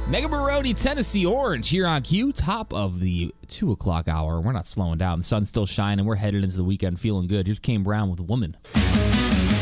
Mega Baroni, Tennessee Orange here on Q, top of the 2 o'clock hour. We're not slowing down. The sun's still shining. We're headed into the weekend feeling good. Here's Kane Brown with Woman.